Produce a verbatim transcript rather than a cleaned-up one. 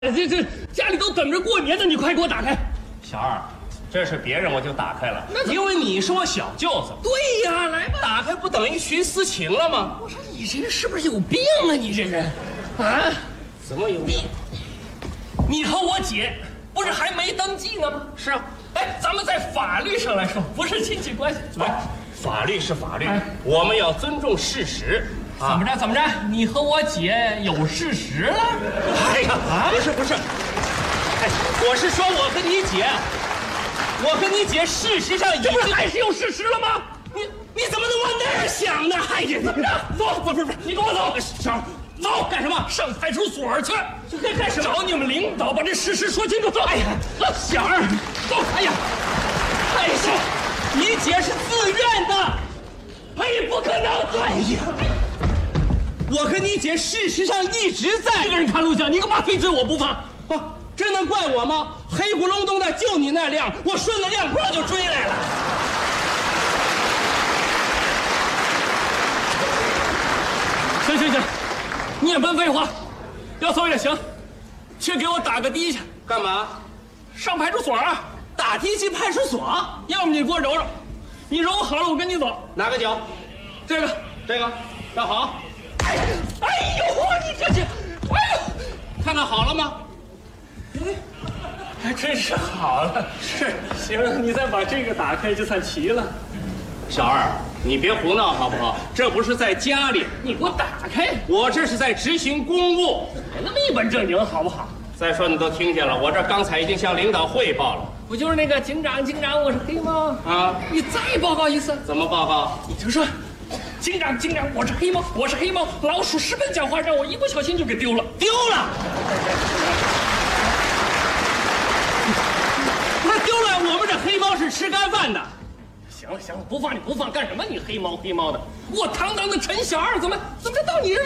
这这家里都等着过年呢，你快给我打开。 小二，这是别人我就打开了，因为你是我小舅子。 对呀，来吧， 打开不等于徇私情了吗？ 我说你这人是不是有病啊？你这人，啊？ 怎么有病？ 你和我姐不是还没登记呢吗？ 是啊， 哎，咱们在法律上来说不是亲戚关系。 哎，法律是法律， 哎我们要尊重事实。 怎么着？怎么着？你和我姐有事实了？ 哎呀，啊，不是不是，哎，我是说我跟你姐，我跟你姐事实上已这不是经还是有事实了吗？你你怎么能往那儿想呢？哎呀，怎么着？走，不是不是，你跟我走，小走干什么？上派出所去。这干什么？找你们领导把这事实说清楚。走。哎呀，小二，走。哎呀，哎呀，你姐是自愿的。哎，不可能！哎呀， 我跟你姐事实上一直在。 这个人看录像，你干嘛非追我不放？ 啊，这能怪我吗？黑咕隆咚的，就你那辆，我顺着亮坡就追来了。 行行行，你也甭废话，要走也行，去给我打个的去。 干嘛？ 上派出所啊！ 打的去派出所？ 要么你给我揉揉，你揉好了我跟你走。 哪个脚？ 这个， 这个，要好。 哎呀，哎呦，你这这，哎呦， 看看好了吗？ 哎，还真是好了。是，行，你再把这个打开就算齐了。 小二，你别胡闹好不好？这不是在家里， 你给我打开， 我这是在执行公务。 别那么一本正经好不好？ 再说你都听见了，我这刚才已经向领导汇报了。 不就是那个警长，警长，我是黑猫啊！ 你再报告一次。 怎么报告？ 你就说，警长，警长，我是黑猫，我是黑猫，老鼠十分狡猾，让我一不小心就给丢了， 丢了。那丢了，我们这黑猫是吃干饭的。 行了行了，不放你不放干什么？你黑猫黑猫的，我堂堂的陈小二怎么怎么到你这儿